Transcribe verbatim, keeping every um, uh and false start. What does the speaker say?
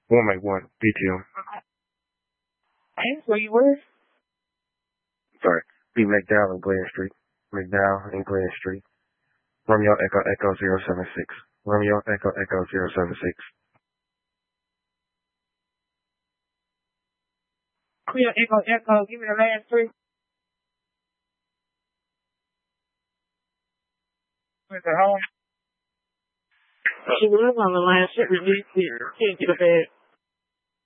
One make one, B T M. Hey, where you were? Sorry, B McDowell and Glen Street. McDowell and Glen Street. Romeo Echo Echo zero seven six. Romeo Echo Echo zero seven six. Clear Echo Echo, give me the last three. Where's the home? She was on the line, shit released here. Can't get a bed.